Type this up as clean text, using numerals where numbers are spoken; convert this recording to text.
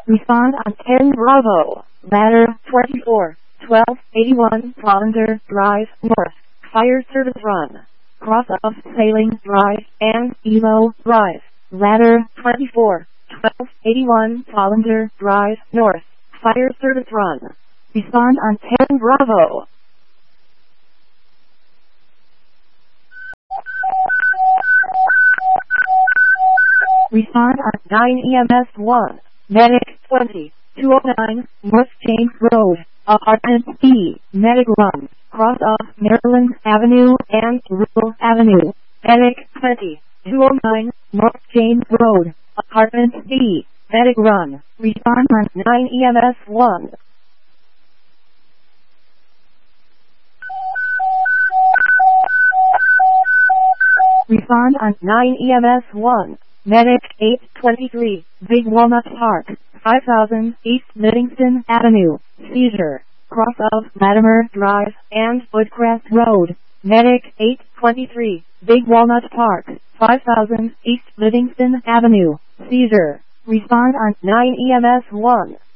Respond on 10 Bravo, ladder 24, 1281 Ponder Drive North, Fire Service Run, cross of Sailing Drive and Emo Drive, ladder 24, 1281 Ponder Drive North, Fire Service Run. Respond on 10 Bravo. Respond on 9 EMS 1, Medic 20, 209, North James Road, Apartment B, Medic Run, cross of Maryland Avenue and Rural Avenue, Medic 20, 209, North James Road, Apartment B, Medic Run. Respond on 9 EMS 1. Respond on 9 EMS 1. Medic 823, Big Walnut Park, 5000 East Livingston Avenue, seizure, cross of Latimer Drive and Woodcrest Road. Medic 823, Big Walnut Park, 5000 East Livingston Avenue, seizure. Respond on 9 EMS 1.